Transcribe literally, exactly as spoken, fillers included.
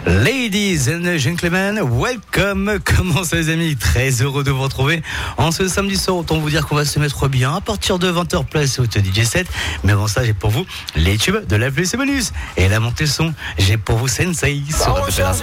Ladies and gentlemen, welcome. Comment ça les amis? Très heureux de vous retrouver en ce samedi soir. Autant vous dire qu'on va se mettre bien à partir de vingt heures place au D J set. Mais avant ça, j'ai pour vous les tubes de la plus et bonus. Et la montée son, j'ai pour vous Sensei sur